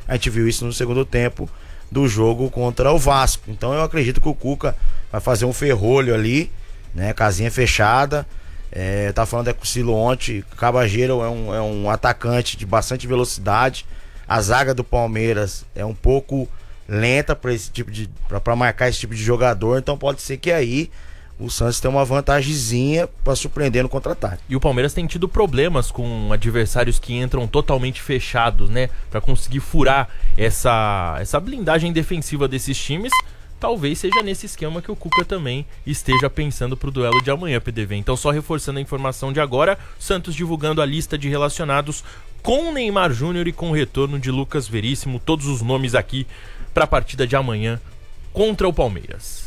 A gente viu isso no segundo tempo do jogo contra o Vasco. Então eu acredito que o Cuca vai fazer um ferrolho ali, né? Casinha fechada. Eu tava falando com o Silo ontem, Cabageiro é um atacante de bastante velocidade. A zaga do Palmeiras é um pouco lenta para esse tipo de, para marcar esse tipo de jogador, então pode ser que aí o Santos tenha uma vantagemzinha para surpreender no contra-ataque. E o Palmeiras tem tido problemas com adversários que entram totalmente fechados, né, para conseguir furar essa blindagem defensiva desses times. Talvez seja nesse esquema que o Cuca também esteja pensando pro duelo de amanhã, PDV. Então, só reforçando a informação de agora, Santos divulgando a lista de relacionados com Neymar Júnior e com o retorno de Lucas Veríssimo, todos os nomes aqui para a partida de amanhã contra o Palmeiras.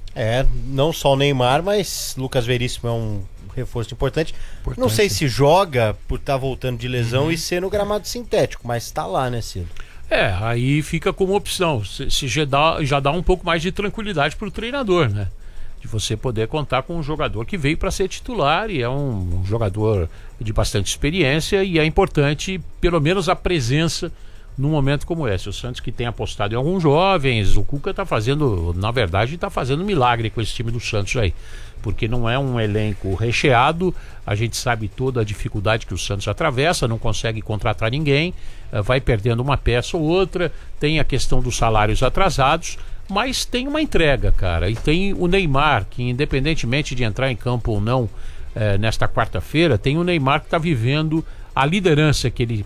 Não só o Neymar, mas Lucas Veríssimo é um reforço importante. Não sei se joga por estar voltando de lesão e ser no gramado sintético, mas tá lá, né, Ciro? Aí fica como opção. Se já dá um pouco mais de tranquilidade para o treinador, né? De você poder contar com um jogador que veio para ser titular e é um jogador de bastante experiência, e é importante pelo menos a presença num momento como esse. O Santos, que tem apostado em alguns jovens, o Cuca está fazendo, na verdade, está fazendo milagre com esse time do Santos aí, porque não é um elenco recheado. A gente sabe toda a dificuldade que o Santos atravessa, não consegue contratar ninguém, vai perdendo uma peça ou outra, tem a questão dos salários atrasados, mas tem uma entrega, cara, e tem o Neymar, que independentemente de entrar em campo ou não nesta quarta-feira, tem o Neymar que está vivendo a liderança que ele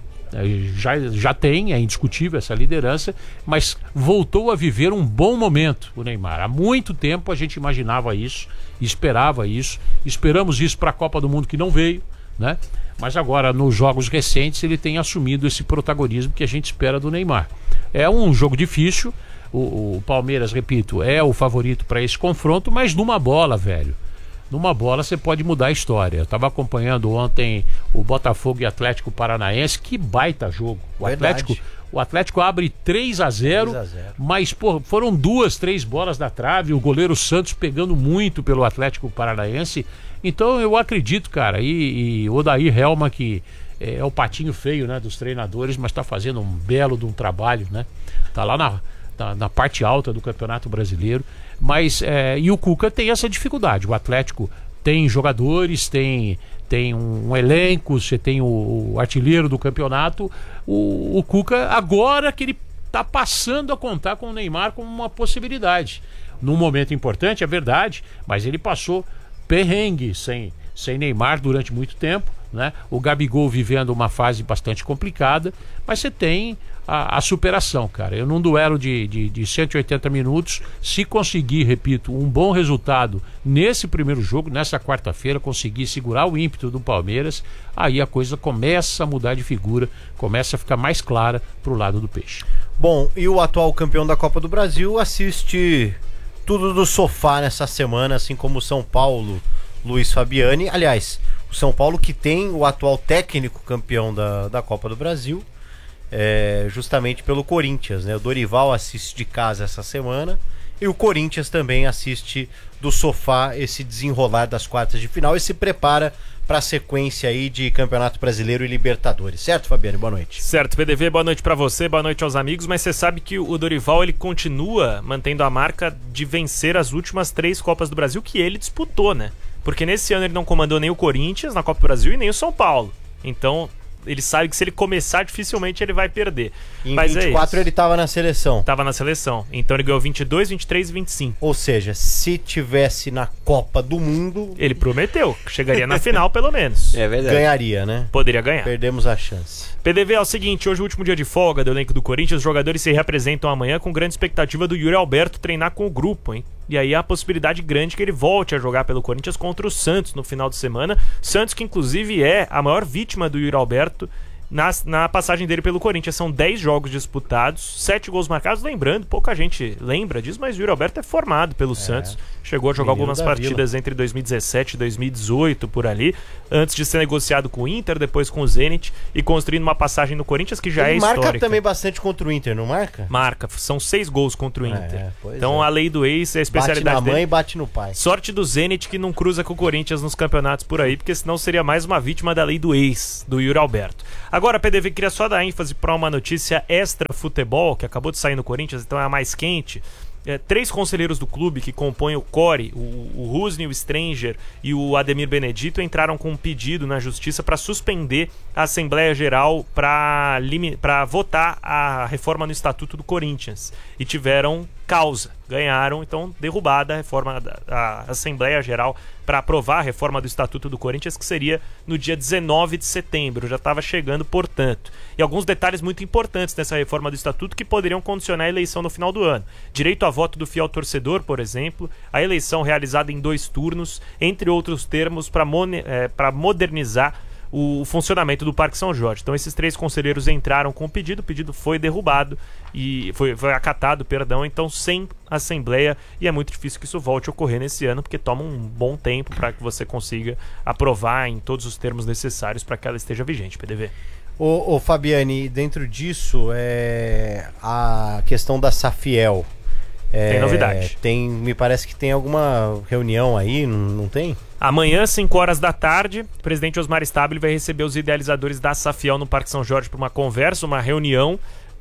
já tem, é indiscutível essa liderança, mas voltou a viver um bom momento o Neymar. Há muito tempo a gente imaginava isso, esperava isso, esperamos isso para a Copa do Mundo, que não veio, né? Mas agora nos jogos recentes ele tem assumido esse protagonismo que a gente espera do Neymar. É um jogo difícil, o Palmeiras, repito, é o favorito para esse confronto, mas numa bola, velho, numa bola você pode mudar a história. Eu estava acompanhando ontem o Botafogo e Atlético Paranaense, que baita jogo. O Atlético abre 3-0, mas foram 2, 3 bolas da trave, o goleiro Santos pegando muito pelo Atlético Paranaense. Então eu acredito, cara, e o Odair Helma, que é o patinho feio, né, dos treinadores, mas está fazendo um belo de um trabalho, né? Tá lá na parte alta do Campeonato Brasileiro. Mas e o Cuca tem essa dificuldade. O Atlético tem jogadores, tem um elenco, você tem o artilheiro do campeonato. O Cuca, agora que ele está passando a contar com o Neymar como uma possibilidade num momento importante, é verdade, mas ele passou perrengue sem Neymar durante muito tempo, né? O Gabigol vivendo uma fase bastante complicada, mas você tem a superação, cara. Eu num duelo de 180 minutos, se conseguir, repito, um bom resultado nesse primeiro jogo, nessa quarta-feira, conseguir segurar o ímpeto do Palmeiras, aí a coisa começa a mudar de figura, começa a ficar mais clara pro lado do Peixe. Bom, e o atual campeão da Copa do Brasil assiste tudo do sofá nessa semana, assim como o São Paulo, Luiz Fabiani. Aliás, o São Paulo, que tem o atual técnico campeão da Copa do Brasil, justamente pelo Corinthians, né? O Dorival assiste de casa essa semana e o Corinthians também assiste do sofá esse desenrolar das quartas de final e se prepara para a sequência aí de Campeonato Brasileiro e Libertadores. Certo, Fabiano? Boa noite. Certo, PDV, boa noite para você, boa noite aos amigos, mas você sabe que o Dorival, ele continua mantendo a marca de vencer as últimas 3 Copas do Brasil que ele disputou, né? Porque nesse ano ele não comandou nem o Corinthians na Copa do Brasil e nem o São Paulo. Então ele sabe que se ele começar, dificilmente ele vai perder. Em 24 ele estava na seleção. Estava na seleção. Então ele ganhou 22, 23 e 25. Ou seja, se tivesse na Copa do Mundo... Ele prometeu que chegaria na final, pelo menos. É verdade. Ganharia, né? Poderia ganhar. Perdemos a chance. PDV, é o seguinte, hoje é o último dia de folga do elenco do Corinthians, os jogadores se reapresentam amanhã com grande expectativa do Yuri Alberto treinar com o grupo, hein? E aí há a possibilidade grande que ele volte a jogar pelo Corinthians contra o Santos no final de semana. Santos, que inclusive é a maior vítima do Yuri Alberto na passagem dele pelo Corinthians. São 10 jogos disputados, 7 gols marcados. Lembrando, pouca gente lembra disso, mas o Yuri Alberto é formado pelo Santos. Chegou a jogar algumas partidas entre 2017 e 2018 por ali, antes de ser negociado com o Inter, depois com o Zenit e construindo uma passagem no Corinthians que já é histórica. Marca também bastante contra o Inter, não marca? Marca, são 6 gols contra o Inter. Então a lei do ex é a especialidade dele. Bate na mãe e bate no pai. Sorte do Zenit que não cruza com o Corinthians nos campeonatos por aí, porque senão seria mais uma vítima da lei do ex, do Yuri Alberto. Agora, PDV, queria só dar ênfase para uma notícia extra futebol, que acabou de sair no Corinthians, então é a mais quente. 3 conselheiros do clube que compõem o CORE, o Rusney, o Stranger e o Ademir Benedito, entraram com um pedido na justiça para suspender a Assembleia Geral para votar a reforma no Estatuto do Corinthians. E tiveram causa, ganharam, então derrubada a reforma da Assembleia Geral para aprovar a reforma do Estatuto do Corinthians, que seria no dia 19 de setembro, já estava chegando, portanto. E alguns detalhes muito importantes dessa reforma do Estatuto que poderiam condicionar a eleição no final do ano. Direito a voto do fiel torcedor, por exemplo, a eleição realizada em 2 turnos, entre outros termos, para modernizar o funcionamento do Parque São Jorge. Então esses 3 conselheiros entraram com o pedido foi derrubado e foi acatado, então sem assembleia, e é muito difícil que isso volte a ocorrer nesse ano, porque toma um bom tempo para que você consiga aprovar em todos os termos necessários para que ela esteja vigente, PDV. Ô Fabiane, dentro disso, a questão da Safiel. Tem novidade. Me parece que tem alguma reunião aí, não tem? Amanhã, 5 horas da tarde, o presidente Osmar Stabile vai receber os idealizadores da Safiel no Parque São Jorge para uma conversa, uma reunião.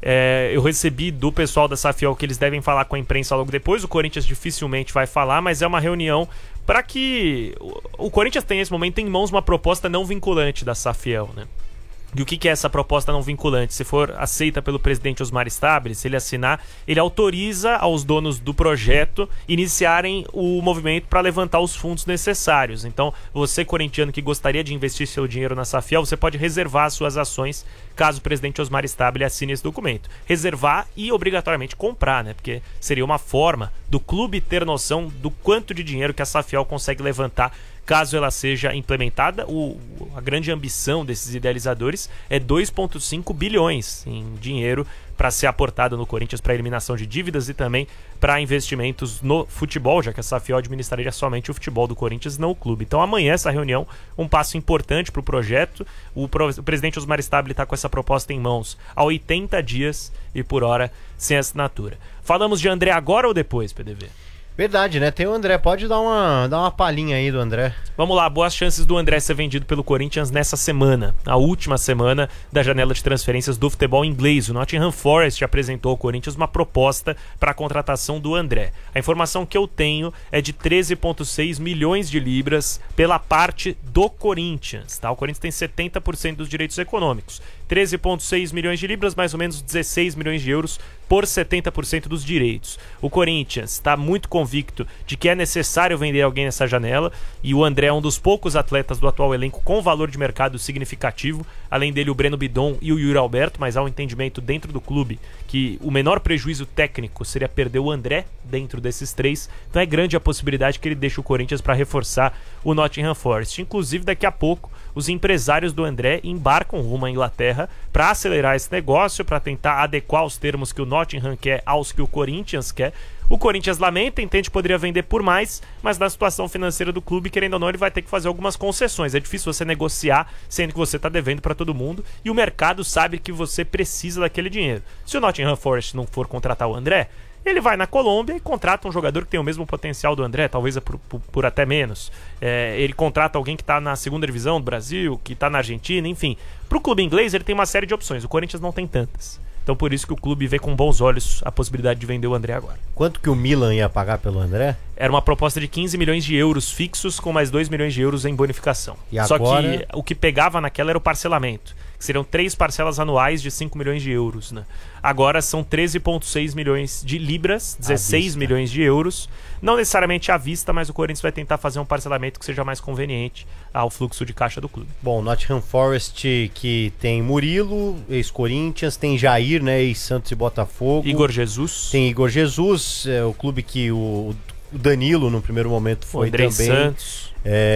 Eu recebi do pessoal da Safiel que eles devem falar com a imprensa logo depois. O Corinthians dificilmente vai falar, mas é uma reunião para que o Corinthians tenha nesse momento em mãos uma proposta não vinculante da Safiel, né? E o que é essa proposta não vinculante? Se for aceita pelo presidente Osmar Stabile, se ele assinar, ele autoriza aos donos do projeto iniciarem o movimento para levantar os fundos necessários. Então, você, corintiano, que gostaria de investir seu dinheiro na Safiel, você pode reservar suas ações caso o presidente Osmar Stabile assine esse documento. Reservar e obrigatoriamente comprar, né? Porque seria uma forma do clube ter noção do quanto de dinheiro que a Safiel consegue levantar caso ela seja implementada. A grande ambição desses idealizadores é 2,5 bilhões em dinheiro para ser aportado no Corinthians para eliminação de dívidas e também para investimentos no futebol, já que a Safiel administraria somente o futebol do Corinthians, não o clube. Então amanhã essa reunião, um passo importante para o projeto. O presidente Osmar Stabile está com essa proposta em mãos há 80 dias e por hora sem assinatura. Falamos de André agora ou depois, PDV? Verdade, né? Tem o André. Pode dar uma palhinha aí do André. Vamos lá, boas chances do André ser vendido pelo Corinthians nessa semana, a última semana da janela de transferências do futebol inglês. O Nottingham Forest apresentou ao Corinthians uma proposta para a contratação do André. A informação que eu tenho é de 13,6 milhões de libras pela parte do Corinthians, tá? O Corinthians tem 70% dos direitos econômicos. 13,6 milhões de libras, mais ou menos 16 milhões de euros por 70% dos direitos. O Corinthians está muito convicto de que é necessário vender alguém nessa janela, e o André é um dos poucos atletas do atual elenco com valor de mercado significativo. Além dele, o Breno Bidon e o Yuri Alberto, mas há um entendimento dentro do clube que o menor prejuízo técnico seria perder o André dentro desses 3. Então é grande a possibilidade que ele deixe o Corinthians para reforçar o Nottingham Forest. Inclusive, daqui a pouco, os empresários do André embarcam rumo à Inglaterra para acelerar esse negócio, para tentar adequar os termos que o Nottingham quer aos que o Corinthians quer. O Corinthians lamenta, entende que poderia vender por mais, mas na situação financeira do clube, querendo ou não, ele vai ter que fazer algumas concessões. É difícil você negociar sendo que você está devendo para todo mundo, e o mercado sabe que você precisa daquele dinheiro. Se o Nottingham Forest não for contratar o André, ele vai na Colômbia e contrata um jogador que tem o mesmo potencial do André, talvez por até menos. Ele contrata alguém que está na segunda divisão do Brasil, que está na Argentina, enfim. Para o clube inglês, ele tem uma série de opções. O Corinthians não tem tantas. Então por isso que o clube vê com bons olhos a possibilidade de vender o André agora. Quanto que o Milan ia pagar pelo André? Era uma proposta de 15 milhões de euros fixos com mais 2 milhões de euros em bonificação. E Só agora... que o que pegava naquela era o parcelamento, que seriam 3 parcelas anuais de 5 milhões de euros, né? Agora são 13,6 milhões de libras, 16 milhões de euros. Não necessariamente à vista, mas o Corinthians vai tentar fazer um parcelamento que seja mais conveniente ao fluxo de caixa do clube. Bom, Nottingham Forest, que tem Murilo, ex-Corinthians, tem Jair, né, ex-Santos e Botafogo. Igor Jesus. Tem Igor Jesus, o clube que o Danilo no primeiro momento foi Andrei também. Santos.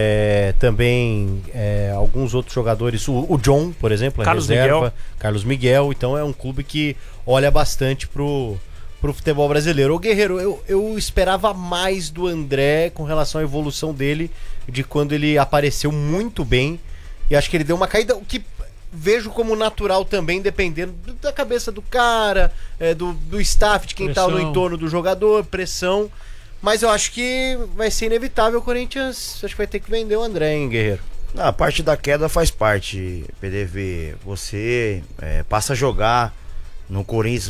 Também alguns outros jogadores, o John, por exemplo, Carlos reserva, Miguel. Carlos Miguel. Então é um clube que olha bastante pro futebol brasileiro. Ô Guerreiro, eu esperava mais do André com relação à evolução dele, de quando ele apareceu muito bem, e acho que ele deu uma caída, o que vejo como natural também, dependendo da cabeça do cara, do staff, de quem Pressão. tá no entorno do jogador, pressão. Mas eu acho que vai ser inevitável o Corinthians. Acho que vai ter que vender o André, hein, Guerreiro? Não, a parte da queda faz parte, PDV. Você passa a jogar no Corinthians